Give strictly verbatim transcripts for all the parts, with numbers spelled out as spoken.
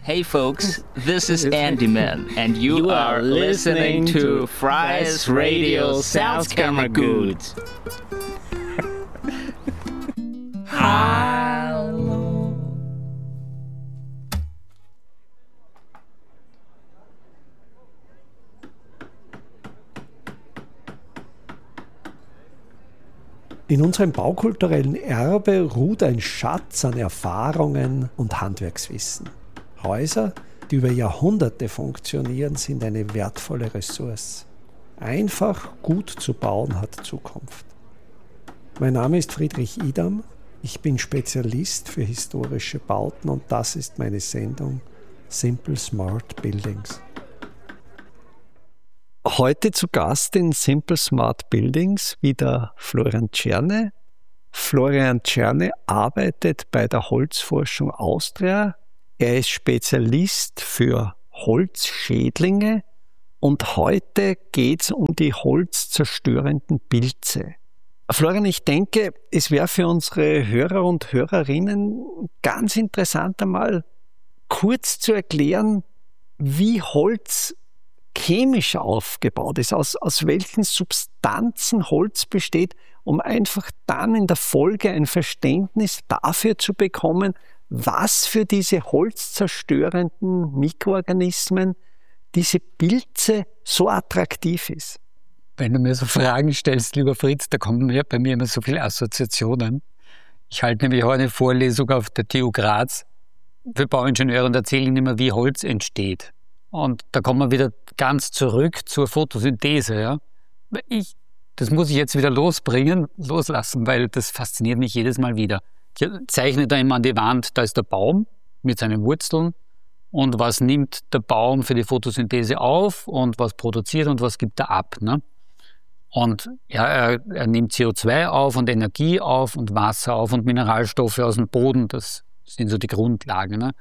Hey folks, this is Andy Man, and you, you are, are listening to Fry's Radio Salzkammergut. Hallo. In unserem baukulturellen Erbe ruht ein Schatz an Erfahrungen und Handwerkswissen. Häuser, die über Jahrhunderte funktionieren, sind eine wertvolle Ressource. Einfach gut zu bauen hat Zukunft. Mein Name ist Friedrich Idam, ich bin Spezialist für historische Bauten und das ist meine Sendung Simple Smart Buildings. Heute zu Gast in Simple Smart Buildings wieder Florian Czerne. Florian Czerne arbeitet bei der Holzforschung Austria. Er ist Spezialist für Holzschädlinge und heute geht es um die holzzerstörenden Pilze. Florian, ich denke, es wäre für unsere Hörer und Hörerinnen ganz interessant, einmal kurz zu erklären, wie Holz chemisch aufgebaut ist, aus, aus welchen Substanzen Holz besteht, um einfach dann in der Folge ein Verständnis dafür zu bekommen, was für diese holzzerstörenden Mikroorganismen, diese Pilze so attraktiv ist. Wenn du mir so Fragen stellst, lieber Fritz, da kommen mir bei mir immer so viele Assoziationen. Ich halte nämlich auch eine Vorlesung auf der T U Graz für Bauingenieure und erzähle ihnen immer, wie Holz entsteht. Und da kommen wir wieder ganz zurück zur Photosynthese. Ja? Ich, das muss ich jetzt wieder losbringen, loslassen, weil das fasziniert mich jedes Mal wieder. Ich zeichne da immer an die Wand, da ist der Baum mit seinen Wurzeln und was nimmt der Baum für die Photosynthese auf und was produziert und was gibt er ab. Ne? Und ja, er, er nimmt C O zwei auf und Energie auf und Wasser auf und Mineralstoffe aus dem Boden, das sind so die Grundlagen. Ne?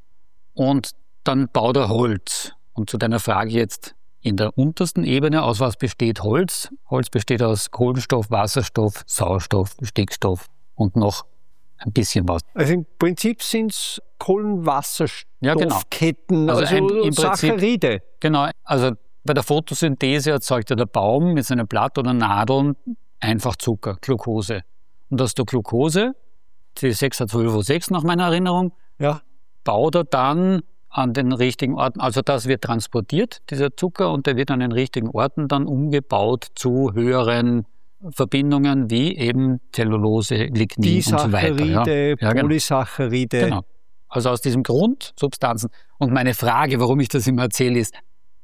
Und dann baut er Holz. Und zu deiner Frage jetzt in der untersten Ebene, aus was besteht Holz? Holz besteht aus Kohlenstoff, Wasserstoff, Sauerstoff, Stickstoff und noch ein bisschen was. Also im Prinzip sind es Kohlenwasserstoffketten, ja, genau. also, also ein, im Saccharide. Prinzip, genau, also bei der Photosynthese erzeugt ja der Baum mit seinem Blatt oder Nadeln einfach Zucker, Glucose. Und aus der Glucose, C sechs H zwölf O sechs nach meiner Erinnerung, ja. baut er dann an den richtigen Orten, also das wird transportiert, dieser Zucker, und der wird an den richtigen Orten dann umgebaut zu höheren Verbindungen wie eben Zellulose, Lignin und so weiter. Ja. Ja, genau. Polysaccharide. Genau. Also aus diesem Grund Substanzen. Und meine Frage, warum ich das immer erzähle, ist,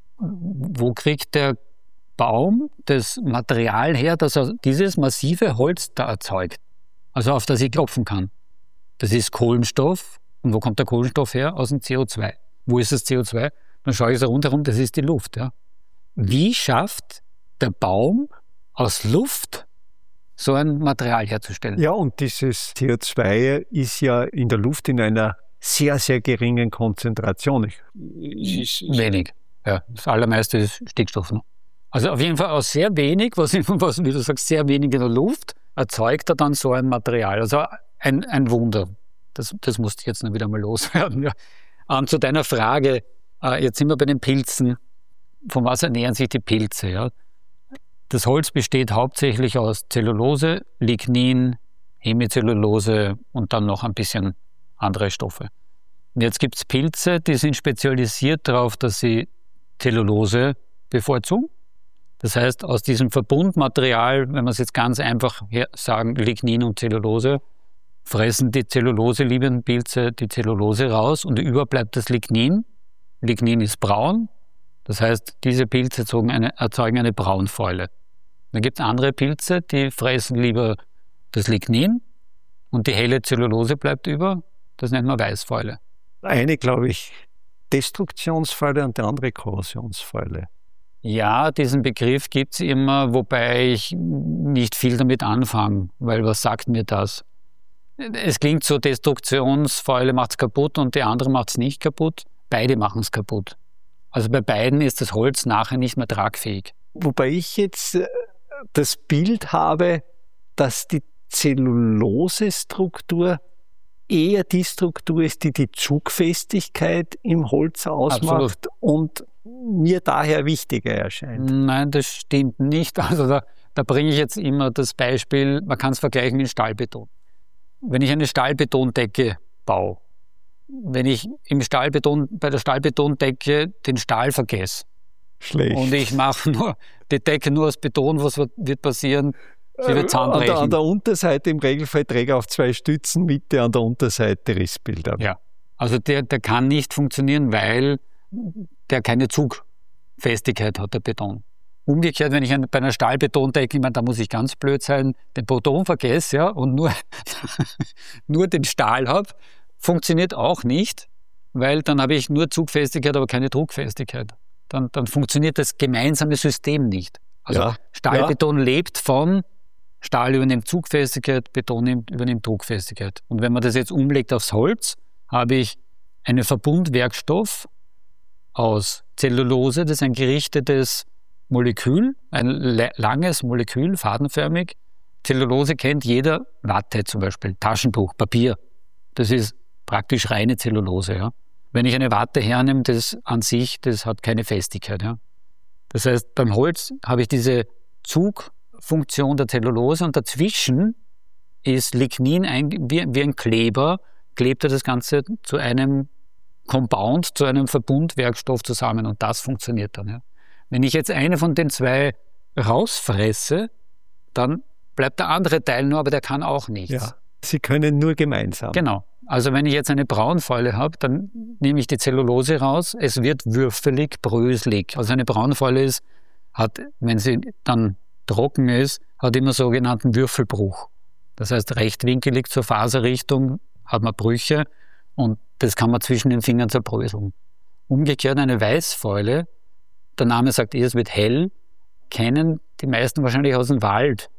wo kriegt der Baum das Material her, dass er dieses massive Holz da erzeugt? Also auf das ich klopfen kann. Das ist Kohlenstoff. Und wo kommt der Kohlenstoff her? Aus dem C O zwei. Wo ist das C O zwei? Dann schaue ich so rundherum, das ist die Luft. Ja. Wie schafft der Baum aus Luft so ein Material herzustellen? Ja, und dieses C O zwei ist ja in der Luft in einer sehr, sehr geringen Konzentration. Ich, ich, ich, wenig. Ja, das allermeiste ist Stickstoff. Ne? Also auf jeden Fall aus sehr wenig, was, was wie du sagst, sehr wenig in der Luft, erzeugt er dann so ein Material. Also ein, ein Wunder. Das, das musste ich jetzt noch wieder mal loswerden. Ja. Ähm, zu deiner Frage, äh, jetzt sind wir bei den Pilzen. Von was ernähren sich die Pilze? Ja? Das Holz besteht hauptsächlich aus Zellulose, Lignin, Hemicellulose und dann noch ein bisschen andere Stoffe. Und jetzt gibt es Pilze, die sind spezialisiert darauf, dass sie Zellulose bevorzugen. Das heißt, aus diesem Verbundmaterial, wenn wir es jetzt ganz einfach sagen, Lignin und Zellulose, fressen die Zellulose-liebenden Pilze die Zellulose raus und über bleibt das Lignin. Lignin ist braun, das heißt, diese Pilze erzeugen eine, erzeugen eine Braunfäule. Dann gibt es andere Pilze, die fressen lieber das Lignin und die helle Zellulose bleibt über, das nennt man Weißfäule. Eine, glaube ich, Destruktionsfäule und die andere Korrosionsfäule. Ja, diesen Begriff gibt es immer, wobei ich nicht viel damit anfange, weil was sagt mir das? Es klingt so, Destruktionsfäule macht es kaputt und die andere macht es nicht kaputt. Beide machen es kaputt. Also bei beiden ist das Holz nachher nicht mehr tragfähig. Wobei ich jetzt das Bild habe, dass die Zellulosestruktur eher die Struktur ist, die die Zugfestigkeit im Holz ausmacht Absolut. Und mir daher wichtiger erscheint. Nein, das stimmt nicht. Also da, da bringe ich jetzt immer das Beispiel, man kann es vergleichen mit Stahlbeton. Wenn ich eine Stahlbetondecke baue, wenn ich im Stahlbeton, bei der Stahlbetondecke den Stahl vergesse, Schlecht. Und ich mache nur die Decke nur aus Beton, was wird, wird passieren? Sie wird zusammenbrechen. An der, an der Unterseite im Regelfall Träger auf zwei Stützen, Mitte an der Unterseite Rissbilder. Ja, also der, der kann nicht funktionieren, weil der keine Zugfestigkeit hat, der Beton. Umgekehrt, wenn ich ein, bei einer Stahlbetondecke, ich meine, da muss ich ganz blöd sein, den Beton vergesse, ja, und nur, nur den Stahl habe, funktioniert auch nicht, weil dann habe ich nur Zugfestigkeit, aber keine Druckfestigkeit. Dann, dann funktioniert das gemeinsame System nicht. Also ja, Stahlbeton ja. lebt von Stahl übernimmt Zugfestigkeit, Beton übernimmt Druckfestigkeit. Und wenn man das jetzt umlegt aufs Holz, habe ich einen Verbundwerkstoff aus Zellulose, das ist ein gerichtetes Molekül, ein langes Molekül, fadenförmig. Zellulose kennt jeder, Watte zum Beispiel, Taschentuch, Papier. Das ist praktisch reine Zellulose. Ja. Wenn ich eine Watte hernehme, das an sich, das hat keine Festigkeit. Ja. Das heißt, beim Holz habe ich diese Zugfunktion der Zellulose und dazwischen ist Lignin ein, wie, wie ein Kleber, klebt er das Ganze zu einem Compound, zu einem Verbundwerkstoff zusammen und das funktioniert dann. Ja. Wenn ich jetzt eine von den zwei rausfresse, dann bleibt der andere Teil nur, aber der kann auch nichts. Ja, sie können nur gemeinsam. Genau. Also wenn ich jetzt eine Braunfäule habe, dann nehme ich die Zellulose raus, es wird würfelig, bröselig. Also eine Braunfäule ist, hat, wenn sie dann trocken ist, hat immer sogenannten Würfelbruch. Das heißt, rechtwinkelig zur Faserrichtung hat man Brüche und das kann man zwischen den Fingern zerbröseln. Umgekehrt eine Weißfäule, der Name sagt eh, es wird hell, kennen die meisten wahrscheinlich aus dem Wald.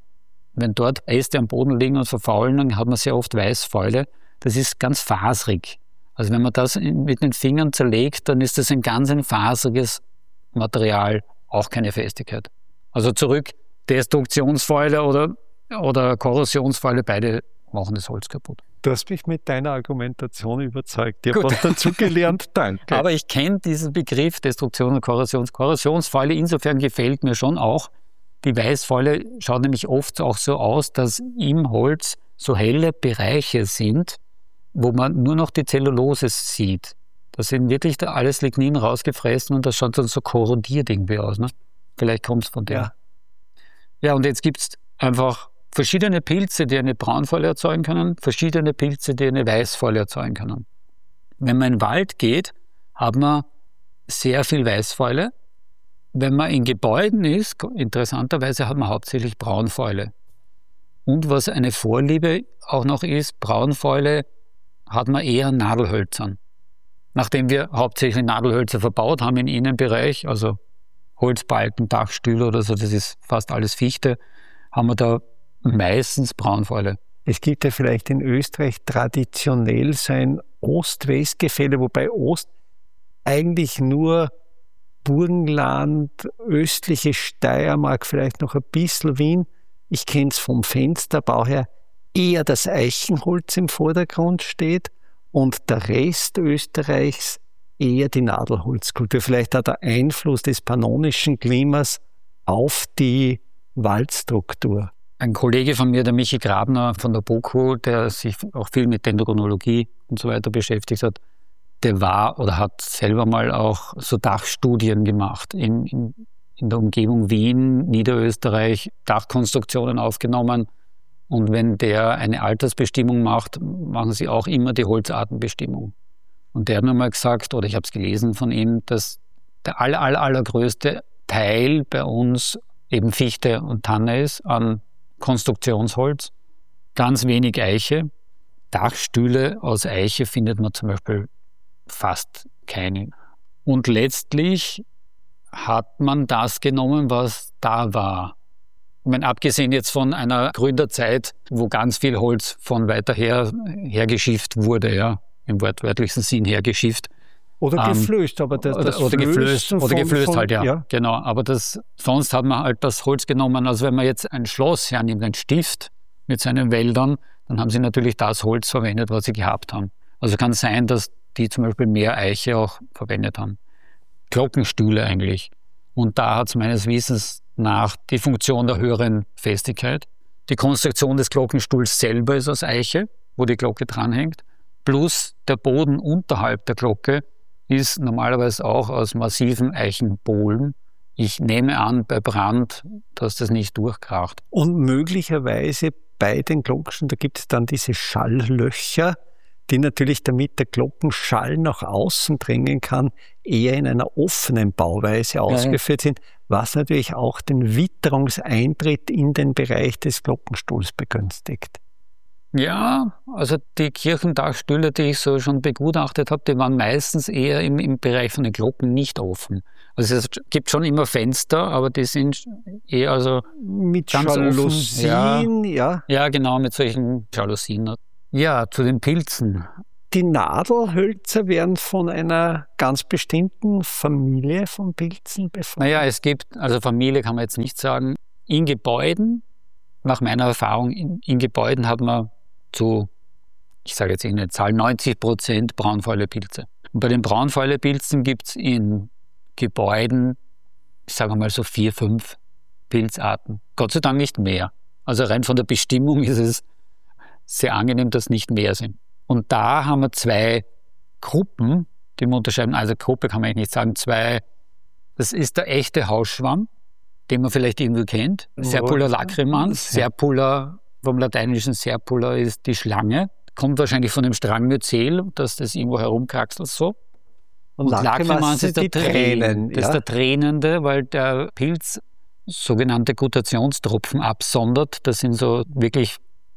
Wenn dort Äste am Boden liegen und verfaulen, dann hat man sehr oft Weißfäule. Das ist ganz faserig. Also wenn man das mit den Fingern zerlegt, dann ist das ein ganz ein faseriges Material, auch keine Festigkeit. Also zurück, Destruktionsfäule oder, oder Korrosionsfäule, beide machen das Holz kaputt. Du hast mich mit deiner Argumentation überzeugt. Ich habe was dazu gelernt, danke. Aber ich kenne diesen Begriff Destruktion und Korrosions. Korrosionsfäule insofern gefällt mir schon auch. Die Weißfäule schaut nämlich oft auch so aus, dass im Holz so helle Bereiche sind, wo man nur noch die Zellulose sieht. Da sind wirklich da alles Lignin rausgefressen und das schaut dann so korrodiert irgendwie aus. Ne? Vielleicht kommt es von dem. Ja. ja, und jetzt gibt es einfach verschiedene Pilze, die eine Braunfäule erzeugen können, verschiedene Pilze, die eine Weißfäule erzeugen können. Wenn man in den Wald geht, hat man sehr viel Weißfäule. Wenn man in Gebäuden ist, interessanterweise hat man hauptsächlich Braunfäule. Und was eine Vorliebe auch noch ist, Braunfäule hat man eher Nadelhölzern. Nachdem wir hauptsächlich Nadelhölzer verbaut haben im Innenbereich, also Holzbalken, Dachstühle oder so, das ist fast alles Fichte, haben wir da meistens Braunfäule. Es gibt ja vielleicht in Österreich traditionell so ein Ost-West-Gefälle, wobei Ost eigentlich nur Burgenland, östliche Steiermark, vielleicht noch ein bisschen Wien. Ich kenne es vom Fensterbau her, eher das Eichenholz im Vordergrund steht und der Rest Österreichs eher die Nadelholzkultur. Vielleicht hat der Einfluss des pannonischen Klimas auf die Waldstruktur. Ein Kollege von mir, der Michi Grabner von der BOKU, der sich auch viel mit Dendrochronologie und so weiter beschäftigt hat, der war oder hat selber mal auch so Dachstudien gemacht in, in, in der Umgebung Wien, Niederösterreich, Dachkonstruktionen aufgenommen. Und wenn der eine Altersbestimmung macht, machen sie auch immer die Holzartenbestimmung. Und der hat mir mal gesagt, oder ich habe es gelesen von ihm, dass der aller, aller, allergrößte Teil bei uns eben Fichte und Tanne ist an Konstruktionsholz, ganz wenig Eiche. Dachstühle aus Eiche findet man zum Beispiel fast keine. Und letztlich hat man das genommen, was da war. Ich meine, abgesehen jetzt von einer Gründerzeit, wo ganz viel Holz von weiter her hergeschifft wurde, ja, im wortwörtlichsten Sinn hergeschifft. Oder ähm, geflößt, aber das, das oder, oder geflößt, oder geflößt von, halt, ja, ja. Genau. Aber das, sonst hat man halt das Holz genommen, also wenn man jetzt ein Schloss hernimmt, ein Stift mit seinen Wäldern, dann haben sie natürlich das Holz verwendet, was sie gehabt haben. Also kann sein, dass die zum Beispiel mehr Eiche auch verwendet haben. Glockenstühle eigentlich. Und da hat es meines Wissens nach die Funktion der höheren Festigkeit. Die Konstruktion des Glockenstuhls selber ist aus Eiche, wo die Glocke dranhängt, plus der Boden unterhalb der Glocke ist normalerweise auch aus massiven Eichenbohlen. Ich nehme an, bei Brand, dass das nicht durchkracht. Und möglicherweise bei den Glocken, da gibt es dann diese Schalllöcher, die natürlich, damit der Glockenschall nach außen dringen kann, eher in einer offenen Bauweise ausgeführt sind, was natürlich auch den Witterungseintritt in den Bereich des Glockenstuhls begünstigt. Ja, also die Kirchendachstühle, die ich so schon begutachtet habe, die waren meistens eher im, im Bereich von den Glocken nicht offen. Also es gibt schon immer Fenster, aber die sind eher also mit ganz Jalousien, ja. ja. Ja, genau, mit solchen Jalousien. Ja, zu den Pilzen. Die Nadelhölzer werden von einer ganz bestimmten Familie von Pilzen befallen. Naja, es gibt, also Familie kann man jetzt nicht sagen, in Gebäuden, nach meiner Erfahrung, in, in Gebäuden hat man zu, ich sage jetzt eine Zahl, neunzig Prozent Braunfäule-Pilze. Und bei den Braunfäule-Pilzen gibt es in Gebäuden, ich sage mal so vier, fünf Pilzarten. Gott sei Dank nicht mehr. Also rein von der Bestimmung ist es sehr angenehm, dass nicht mehr sind. Und da haben wir zwei Gruppen, die wir unterscheiden. Also Gruppe kann man eigentlich nicht sagen. Zwei, das ist der echte Hausschwamm, den man vielleicht irgendwo kennt. Serpula lacrimans. Serpula, vom lateinischen Serpula ist die Schlange. Kommt wahrscheinlich von dem Strangmyzel, dass das irgendwo herumkraxelt so. Und, Und lacrimans ist der Tränen. Das ja. ist der Tränende, weil der Pilz sogenannte Gutationstropfen absondert. Das sind so wirklich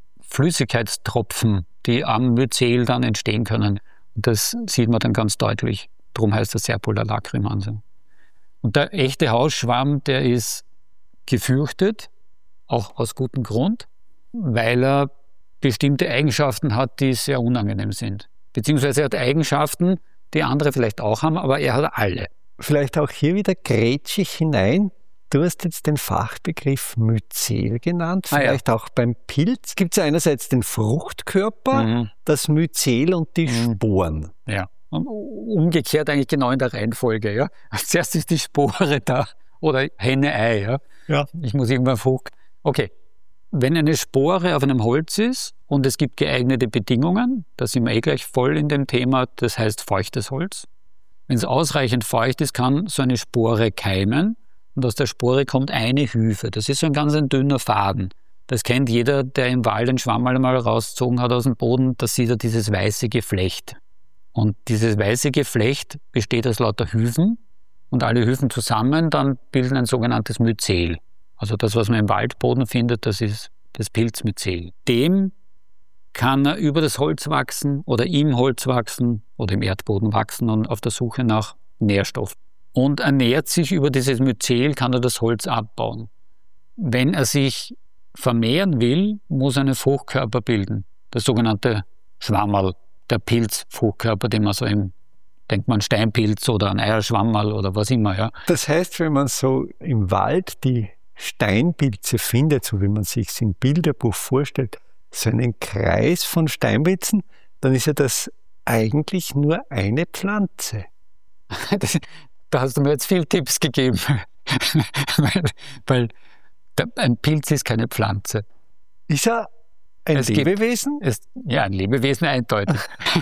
Flüssigkeitstropfen, die am Myzel dann entstehen können. Und das sieht man dann ganz deutlich. Darum heißt das Serpula lacrimans. Und der echte Hausschwamm, der ist gefürchtet, auch aus gutem Grund, weil er bestimmte Eigenschaften hat, die sehr unangenehm sind. Beziehungsweise er hat Eigenschaften, die andere vielleicht auch haben, aber er hat alle. Vielleicht auch hier wieder grätschig hinein. Du hast jetzt den Fachbegriff Myzel genannt, vielleicht ah, ja. auch beim Pilz. Gibt es einerseits den Fruchtkörper, mhm. das Myzel und die mhm. Sporen. Ja, und umgekehrt eigentlich genau in der Reihenfolge. Ja? Als erstes ist die Spore da oder Henne-Ei. Ja? Ja. Ich muss irgendwann Frucht. Okay, wenn eine Spore auf einem Holz ist und es gibt geeignete Bedingungen, da sind wir eh gleich voll in dem Thema, das heißt feuchtes Holz. Wenn es ausreichend feucht ist, kann so eine Spore keimen. Und aus der Spore kommt eine Hyphe. Das ist so ein ganz ein dünner Faden. Das kennt jeder, der im Wald einen Schwamm mal rausgezogen hat aus dem Boden. Da sieht er dieses weiße Geflecht. Und dieses weiße Geflecht besteht aus lauter Hyphen. Und alle Hyphen zusammen dann bilden ein sogenanntes Myzel. Also das, was man im Waldboden findet, das ist das Pilzmyzel. Dem kann er über das Holz wachsen oder im Holz wachsen oder im Erdboden wachsen und auf der Suche nach Nährstoffen. Und ernährt sich über dieses Myzel, kann er das Holz abbauen. Wenn er sich vermehren will, muss er einen Fruchtkörper bilden. Das sogenannte Schwammerl, der Pilzfruchtkörper, den man so im, denkt man Steinpilz oder ein Eierschwammerl oder was immer. Ja. Das heißt, wenn man so im Wald die Steinpilze findet, so wie man sich es im Bilderbuch vorstellt, so einen Kreis von Steinpilzen, dann ist ja das eigentlich nur eine Pflanze. das, Da hast du mir jetzt viele Tipps gegeben, weil, weil der, ein Pilz ist keine Pflanze. Ist er ein es Lebewesen? Gibt, es, ja, ein Lebewesen eindeutig.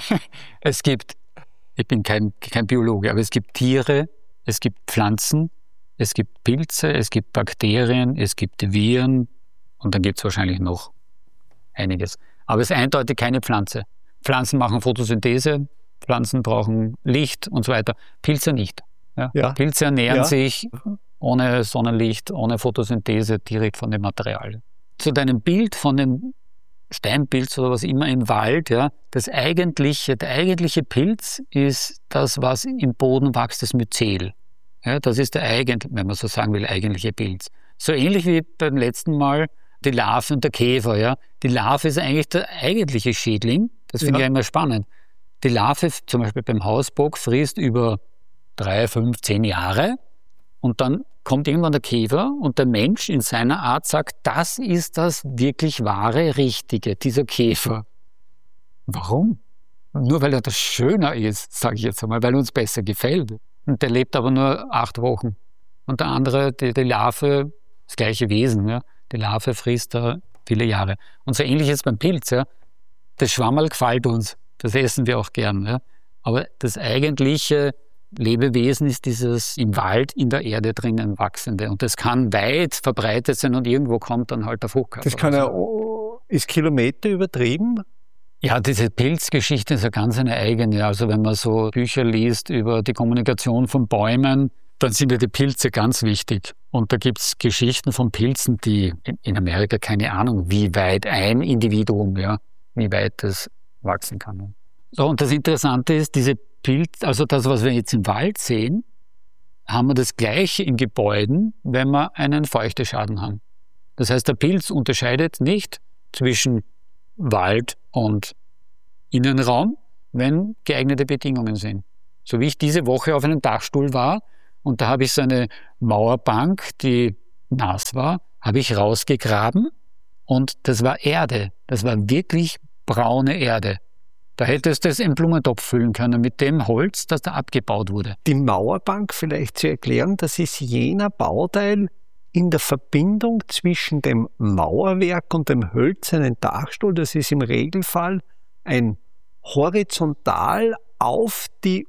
Es gibt, ich bin kein, kein Biologe, aber es gibt Tiere, es gibt Pflanzen, es gibt Pilze, es gibt Bakterien, es gibt Viren und dann gibt es wahrscheinlich noch einiges. Aber es ist eindeutig keine Pflanze. Pflanzen machen Photosynthese, Pflanzen brauchen Licht und so weiter. Pilze nicht. Ja. Ja. Pilze ernähren ja. sich ohne Sonnenlicht, ohne Photosynthese direkt von dem Material. Zu deinem Bild von dem Steinpilz oder was immer im Wald, ja, das eigentliche, der eigentliche Pilz ist das, was im Boden wächst, das Myzel. Ja, das ist der eigentliche, wenn man so sagen will, eigentliche Pilz. So ähnlich wie beim letzten Mal die Larve und der Käfer. Ja. Die Larve ist eigentlich der eigentliche Schädling. Das finde ja. ich immer spannend. Die Larve, zum Beispiel beim Hausbock, frisst über drei, fünf, zehn Jahre Und dann kommt irgendwann der Käfer und der Mensch in seiner Art sagt, das ist das wirklich wahre, richtige, dieser Käfer. Warum? Nur weil er das schöner ist, sage ich jetzt einmal, weil er uns besser gefällt. Und der lebt aber nur acht Wochen. Und der andere, die, die Larve, das gleiche Wesen, ja? Die Larve frisst da viele Jahre. Und so ähnlich ist es beim Pilz. Ja? Das Schwammerl gefällt uns, das essen wir auch gern. Ja? Aber das eigentliche Lebewesen ist dieses im Wald, in der Erde drinnen wachsende. Und das kann weit verbreitet sein und irgendwo kommt dann halt der Fruchtkörper. Das kann ja, ist Kilometer übertrieben? Ja, diese Pilzgeschichte ist ja ganz eine eigene. Also wenn man so Bücher liest über die Kommunikation von Bäumen, dann sind ja die Pilze ganz wichtig. Und da gibt es Geschichten von Pilzen, die in Amerika keine Ahnung, wie weit ein Individuum, ja, wie weit das wachsen kann. So, und das Interessante ist, diese Pilz, also das, was wir jetzt im Wald sehen, haben wir das Gleiche in Gebäuden, wenn wir einen Feuchteschaden haben. Das heißt, der Pilz unterscheidet nicht zwischen Wald und Innenraum, wenn geeignete Bedingungen sind. So wie ich diese Woche auf einem Dachstuhl war und da habe ich so eine Mauerbank, die nass war, habe ich rausgegraben und das war Erde. Das war wirklich braune Erde. Da hättest du es in Blumentopf füllen können mit dem Holz, das da abgebaut wurde. Die Mauerbank vielleicht zu erklären, das ist jener Bauteil in der Verbindung zwischen dem Mauerwerk und dem hölzernen Dachstuhl. Das ist im Regelfall ein horizontal auf die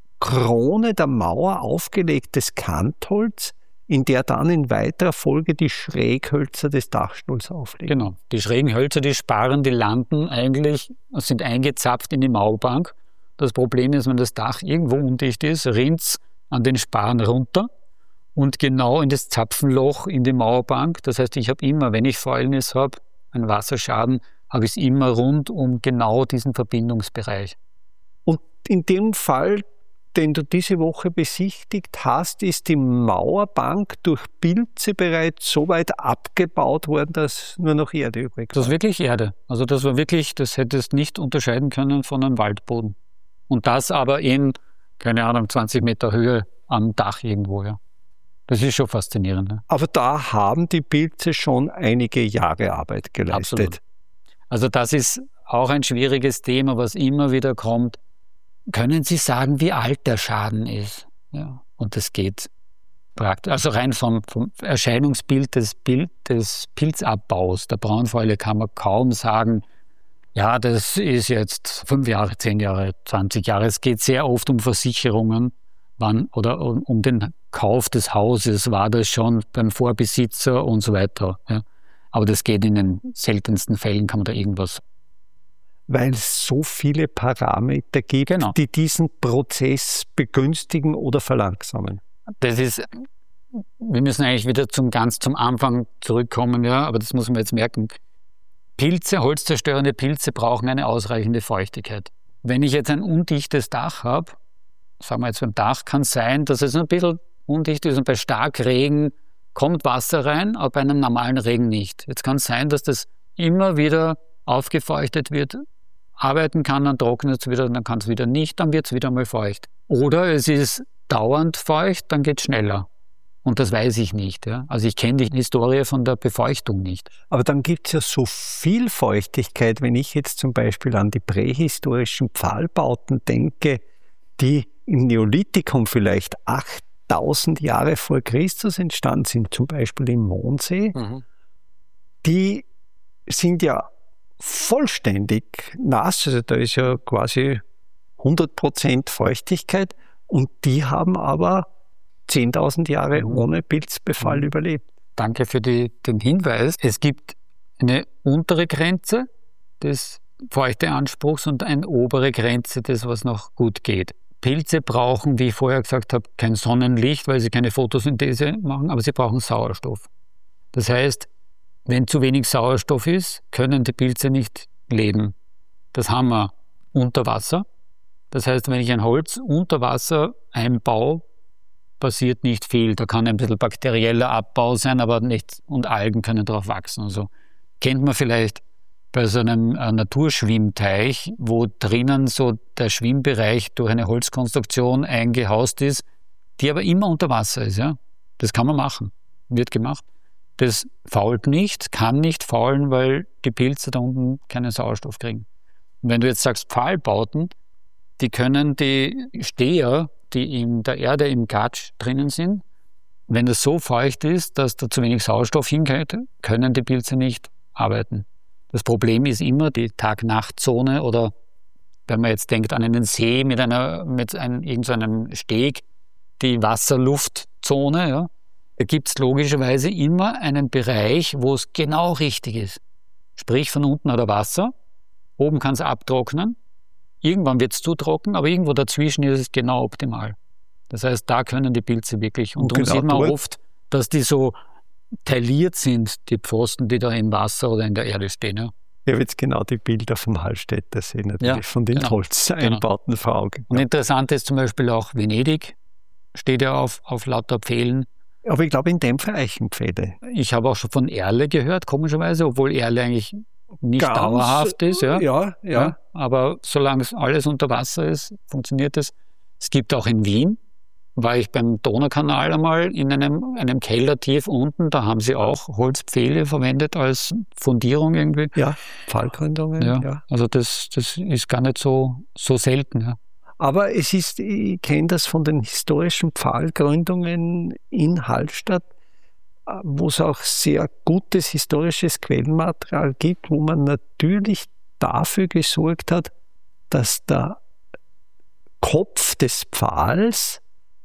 Krone der Mauer aufgelegtes Kantholz, in der dann in weiterer Folge die Schräghölzer des Dachstuhls aufliegen. Genau, die schrägen Hölzer, die sparen, die landen eigentlich, sind eingezapft in die Mauerbank. Das Problem ist, wenn das Dach irgendwo undicht ist, rinnt es an den Sparren runter und genau in das Zapfenloch in die Mauerbank. Das heißt, ich habe immer, wenn ich Fäulnis habe, einen Wasserschaden, habe ich es immer rund um genau diesen Verbindungsbereich. Und in dem Fall, den du diese Woche besichtigt hast, ist die Mauerbank durch Pilze bereits so weit abgebaut worden, dass nur noch Erde übrig war. Das ist wirklich Erde. Also das war wirklich, das hättest nicht unterscheiden können von einem Waldboden. Und das aber in, keine Ahnung, zwanzig Meter Höhe am Dach irgendwo, ja. Das ist schon faszinierend. Ne? Aber da haben die Pilze schon einige Jahre Arbeit geleistet. Absolut. Also das ist auch ein schwieriges Thema, was immer wieder kommt. Können Sie sagen, wie alt der Schaden ist? Ja. Und das geht praktisch, also rein vom, vom Erscheinungsbild des, Bild, des Pilzabbaus der Braunfäule kann man kaum sagen, ja, das ist jetzt fünf Jahre, zehn Jahre, zwanzig Jahre. Es geht sehr oft um Versicherungen, wann oder um, um den Kauf des Hauses, war das schon beim Vorbesitzer und so weiter. Ja. Aber das geht in den seltensten Fällen, kann man da irgendwas. Weil es so viele Parameter gibt, genau. die diesen Prozess begünstigen oder verlangsamen. Das ist, wir müssen eigentlich wieder zum ganz zum Anfang zurückkommen, ja, aber das muss man jetzt merken. Pilze, holzzerstörende Pilze brauchen eine ausreichende Feuchtigkeit. Wenn ich jetzt ein undichtes Dach habe, sagen wir jetzt beim Dach, kann es sein, dass es ein bisschen undicht ist und bei Starkregen kommt Wasser rein, aber bei einem normalen Regen nicht. Jetzt kann es sein, dass das immer wieder aufgefeuchtet wird, arbeiten kann, dann trocknet es wieder, dann kann es wieder nicht, dann wird es wieder mal feucht. Oder es ist dauernd feucht, dann geht es schneller. Und das weiß ich nicht. Ja? Also ich kenne die Historie von der Befeuchtung nicht. Aber dann gibt es ja so viel Feuchtigkeit, wenn ich jetzt zum Beispiel an die prähistorischen Pfahlbauten denke, die im Neolithikum vielleicht achttausend Jahre vor Christus entstanden sind, zum Beispiel im Mondsee, mhm. die sind ja vollständig nass, also da ist ja quasi hundert Prozent Feuchtigkeit und die haben aber zehntausend Jahre mhm. ohne Pilzbefall mhm. überlebt. Danke für die, den Hinweis. Es gibt eine untere Grenze des Feuchteanspruchs und eine obere Grenze des, was noch gut geht. Pilze brauchen, wie ich vorher gesagt habe, kein Sonnenlicht, weil sie keine Photosynthese machen, aber sie brauchen Sauerstoff. Das heißt, wenn zu wenig Sauerstoff ist, können die Pilze nicht leben. Das haben wir unter Wasser. Das heißt, wenn ich ein Holz unter Wasser einbaue, passiert nicht viel. Da kann ein bisschen bakterieller Abbau sein, aber nicht, und Algen können drauf wachsen. Also kennt man vielleicht bei so einem äh, Naturschwimmteich, wo drinnen so der Schwimmbereich durch eine Holzkonstruktion eingehaust ist, die aber immer unter Wasser ist. Ja? Das kann man machen, wird gemacht. Das fault nicht, kann nicht faulen, weil die Pilze da unten keinen Sauerstoff kriegen. Und wenn du jetzt sagst Pfahlbauten, die können die Steher, die in der Erde im Gatsch drinnen sind, wenn das so feucht ist, dass da zu wenig Sauerstoff hingeht, können die Pilze nicht arbeiten. Das Problem ist immer die Tag-Nacht-Zone oder wenn man jetzt denkt an einen See mit einer mit einem, irgendeinem Steg, die Wasser-Luft-Zone, ja, da gibt es logischerweise immer einen Bereich, wo es genau richtig ist. Sprich, von unten hat er Wasser, oben kann es abtrocknen, irgendwann wird es zu trocken, aber irgendwo dazwischen ist es genau optimal. Das heißt, da können die Pilze wirklich, und, und darum genau sieht man dort oft, dass die so tailliert sind, die Pfosten, die da im Wasser oder in der Erde stehen. Ja. Ich habe jetzt genau die Bilder vom Hallstätter sehen, natürlich ja, von den genau, Holzeinbauten genau. vor Augen. Und interessant ist zum Beispiel auch Venedig, steht ja auf, auf lauter Pfählen. Aber ich glaube in dem Fall Eichenpfähle. Ich habe auch schon von Erle gehört, komischerweise, obwohl Erle eigentlich nicht Ganz, dauerhaft ist. Ja, ja, ja. ja aber solange alles unter Wasser ist, funktioniert es. Es gibt auch in Wien, war ich beim Donaukanal einmal in einem, einem Keller tief unten, da haben sie auch Holzpfähle verwendet als Fundierung irgendwie. Ja, Pfahlgründungen. Ja, ja. Also das, das ist gar nicht so, so selten. Ja. Aber es ist, ich kenne das von den historischen Pfahlgründungen in Hallstatt, wo es auch sehr gutes historisches Quellenmaterial gibt, wo man natürlich dafür gesorgt hat, dass der Kopf des Pfahls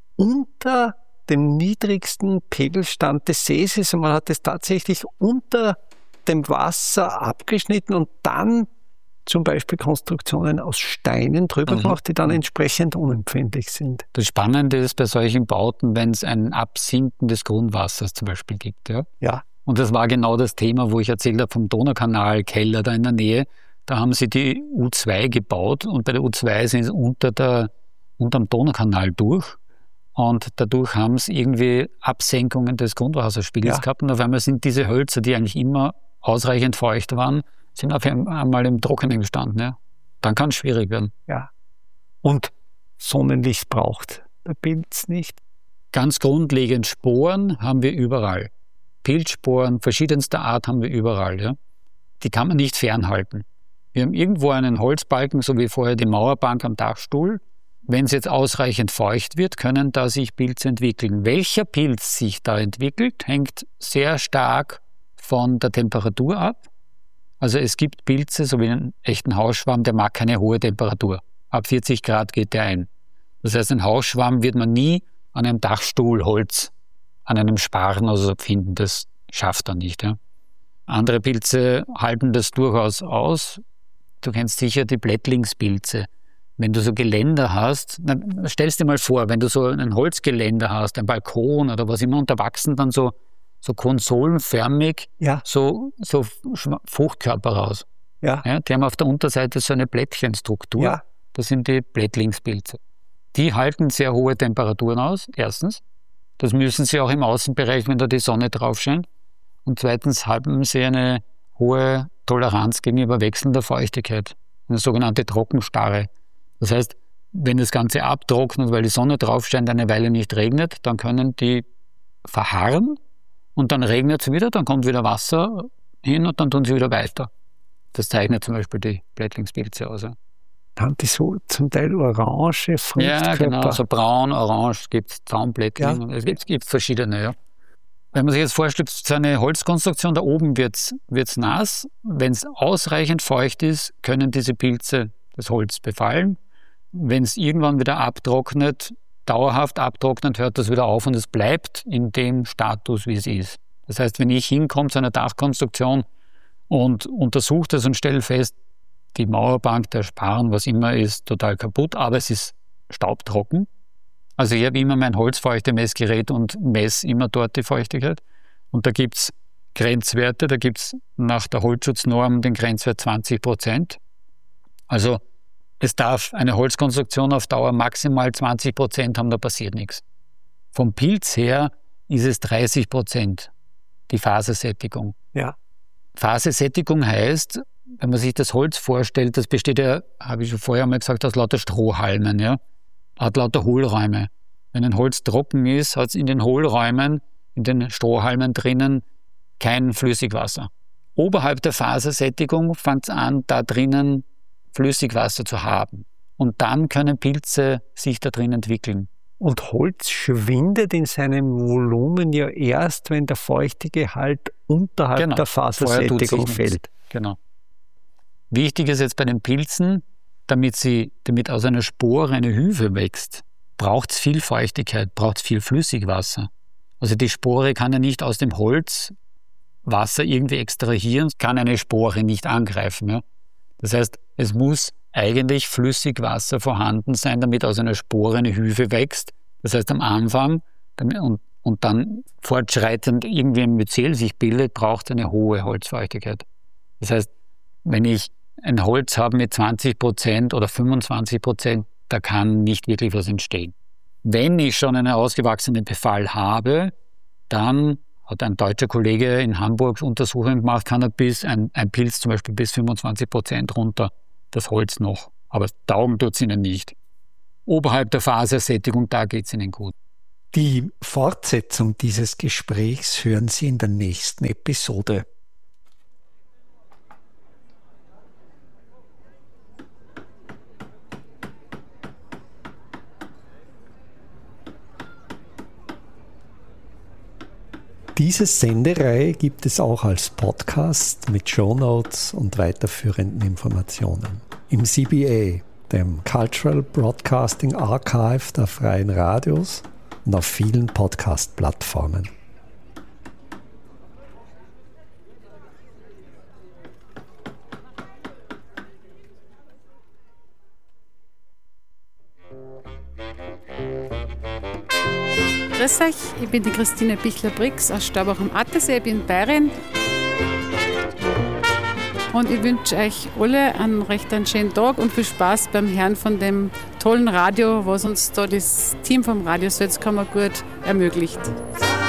unter dem niedrigsten Pegelstand des Sees ist. Und man hat es tatsächlich unter dem Wasser abgeschnitten und dann zum Beispiel Konstruktionen aus Steinen drüber mhm. gemacht, die dann entsprechend unempfindlich sind. Das Spannende ist bei solchen Bauten, wenn es ein Absinken des Grundwassers zum Beispiel gibt. Ja? Ja. Und das war genau das Thema, wo ich erzählt habe vom Donaukanal, Keller da in der Nähe. Da haben sie die U zwei gebaut und bei der U zwei sind sie unter der, unterm Donaukanal durch. Und dadurch haben sie irgendwie Absenkungen des Grundwasserspiegels ja. gehabt. Und auf einmal sind diese Hölzer, die eigentlich immer ausreichend feucht waren, sind auf einmal im Trockenen gestanden. Ja. Dann kann es schwierig werden. Ja. Und Sonnenlicht braucht der Pilz nicht. Ganz grundlegend Sporen haben wir überall. Pilzsporen verschiedenster Art haben wir überall. Ja. Die kann man nicht fernhalten. Wir haben irgendwo einen Holzbalken, so wie vorher die Mauerbank am Dachstuhl. Wenn es jetzt ausreichend feucht wird, können da sich Pilze entwickeln. Welcher Pilz sich da entwickelt, hängt sehr stark von der Temperatur ab. Also es gibt Pilze, so wie einen echten Hausschwamm, der mag keine hohe Temperatur. Ab vierzig Grad geht der ein. Das heißt, ein Hausschwamm wird man nie an einem Dachstuhlholz, an einem Sparren oder so finden. Das schafft er nicht. Ja. Andere Pilze halten das durchaus aus. Du kennst sicher die Blättlingspilze. Wenn du so Geländer hast, dann stellst dir mal vor, wenn du so ein Holzgeländer hast, ein Balkon oder was immer, und da wachsen dann so, so konsolenförmig ja. so, so Fruchtkörper raus. Ja. Ja, die haben auf der Unterseite so eine Blättchenstruktur. Ja. Das sind die Blättlingspilze. Die halten sehr hohe Temperaturen aus, erstens. Das müssen sie auch im Außenbereich, wenn da die Sonne drauf scheint. Und zweitens haben sie eine hohe Toleranz gegenüber wechselnder Feuchtigkeit, eine sogenannte Trockenstarre. Das heißt, wenn das Ganze abtrocknet, weil die Sonne drauf scheint, eine Weile nicht regnet, dann können die verharren und dann regnet es wieder, dann kommt wieder Wasser hin und dann tun sie wieder weiter. Das zeichnet zum Beispiel die Blättlingspilze aus. Ja. Haben die so zum Teil orange Fruchtkörper? Ja, genau, so braun, orange, gibt es Traumblättling, ja. Es gibt, gibt verschiedene, ja. Wenn man sich jetzt vorstellt, so eine Holzkonstruktion, da oben wird es nass. Wenn es ausreichend feucht ist, können diese Pilze das Holz befallen. Wenn es irgendwann wieder abtrocknet, dauerhaft abtrocknet, hört das wieder auf und es bleibt in dem Status, wie es ist. Das heißt, wenn ich hinkomme zu einer Dachkonstruktion und untersuche das und stelle fest, die Mauerbank, der Sparren, was immer, ist total kaputt, aber es ist staubtrocken. Also ich habe immer mein Holzfeuchtemessgerät und messe immer dort die Feuchtigkeit. Und da gibt es Grenzwerte, da gibt es nach der Holzschutznorm den Grenzwert zwanzig Prozent. Also es darf eine Holzkonstruktion auf Dauer maximal zwanzig Prozent haben, da passiert nichts. Vom Pilz her ist es dreißig Prozent, die Fasersättigung. Ja. Fasersättigung heißt, wenn man sich das Holz vorstellt, das besteht ja, habe ich schon vorher mal gesagt, aus lauter Strohhalmen, ja, hat lauter Hohlräume. Wenn ein Holz trocken ist, hat es in den Hohlräumen, in den Strohhalmen drinnen kein Flüssigwasser. Oberhalb der Fasersättigung fängt es an, da drinnen Flüssigwasser zu haben. Und dann können Pilze sich da drin entwickeln. Und Holz schwindet in seinem Volumen ja erst, wenn der Feuchtegehalt unterhalb genau. der Fasersättigung fällt. Genau. Wichtig ist jetzt bei den Pilzen, damit, sie, damit aus einer Spore eine Hyphe wächst, braucht es viel Feuchtigkeit, braucht es viel Flüssigwasser. Also die Spore kann ja nicht aus dem Holz Wasser irgendwie extrahieren, kann eine Spore nicht angreifen. Ja? Das heißt, es muss eigentlich Flüssigwasser vorhanden sein, damit aus einer Spore eine Hyphe wächst. Das heißt, am Anfang und, und dann fortschreitend irgendwie ein Myzel sich bildet, braucht es eine hohe Holzfeuchtigkeit. Das heißt, wenn ich ein Holz habe mit zwanzig Prozent oder fünfundzwanzig Prozent, da kann nicht wirklich was entstehen. Wenn ich schon einen ausgewachsenen Befall habe, dann hat ein deutscher Kollege in Hamburg Untersuchungen gemacht, kann er bis ein, ein Pilz zum Beispiel bis fünfundzwanzig Prozent runter, das Holz noch. Aber taugen tut es ihnen nicht. Oberhalb der Fasersättigung, da geht es ihnen gut. Die Fortsetzung dieses Gesprächs hören Sie in der nächsten Episode. Diese Sendereihe gibt es auch als Podcast mit Shownotes und weiterführenden Informationen. Im C B A, dem Cultural Broadcasting Archive der Freien Radios und auf vielen Podcast-Plattformen. Grüß euch, ich bin die Christine Bichler-Brix aus Staubach am Attersee, ich bin Bayerin und ich wünsche euch alle einen recht einen schönen Tag und viel Spaß beim Hören von dem tollen Radio, was uns da das Team vom Radio Salzkammergut ermöglicht.